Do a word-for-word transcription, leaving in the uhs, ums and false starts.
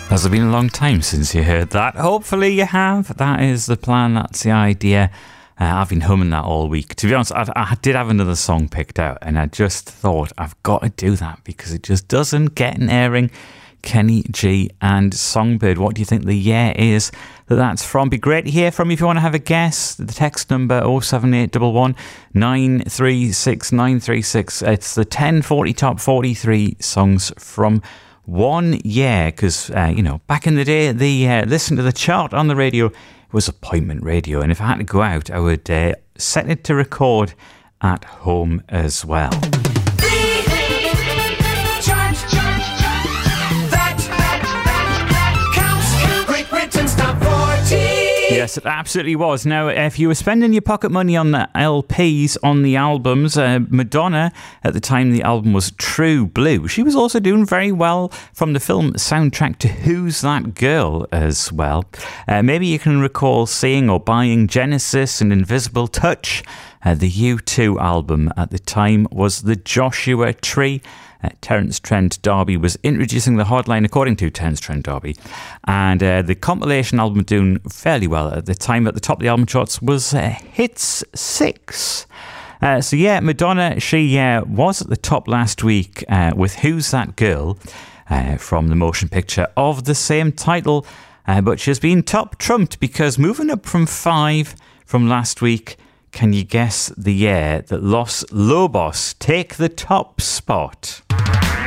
Has it been a long time since you heard that? Hopefully you have. That is the plan. That's the idea. Uh, I've been humming that all week. To be honest, I, I did have another song picked out, and I just thought I've got to do that because it just doesn't get an airing. Kenny G and Songbird. What do you think the year is that that's from? Be great to hear from you if you want to have a guess. The text number oh seven eight one one, nine three six, nine three six. It's the ten forty top forty-three songs from one year, because, uh, you know, back in the day, the uh, listen to the chart on the radio was appointment radio, and if I had to go out, I would uh, set it to record at home as well. Yes, it absolutely was. Now, if you were spending your pocket money on the L Ps, on the albums, uh, Madonna, at the time the album was True Blue, she was also doing very well from the film soundtrack to Who's That Girl as well. Uh, maybe you can recall seeing or buying Genesis and Invisible Touch. Uh, the U two album at the time was The Joshua Tree. Uh, Terence Trent D'Arby was introducing the hotline, according to Terence Trent D'Arby, and uh, the compilation album doing fairly well at the time. At the top of the album charts was uh, Hits six. Uh, so yeah, Madonna, she uh, was at the top last week uh, with Who's That Girl, uh, from the motion picture of the same title, uh, but she's been top trumped because moving up from five from last week. Can you guess the year that Los Lobos take the top spot?